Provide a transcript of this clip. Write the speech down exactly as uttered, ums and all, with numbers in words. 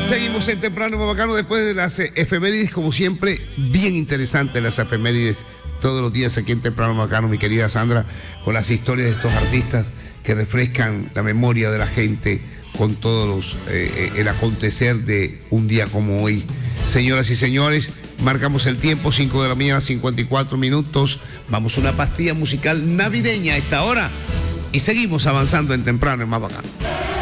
Seguimos en Temprano Más Bacano después de las eh, efemérides, como siempre, bien interesantes las efemérides todos los días aquí en Temprano Más Bacano, mi querida Sandra, con las historias de estos artistas que refrescan la memoria de la gente con todos los eh, el acontecer de un día como hoy. Señoras y señores, marcamos el tiempo, cinco de la mañana, cincuenta y cuatro minutos. Vamos a una pastilla musical navideña a esta hora y seguimos avanzando en Temprano Más Bacano.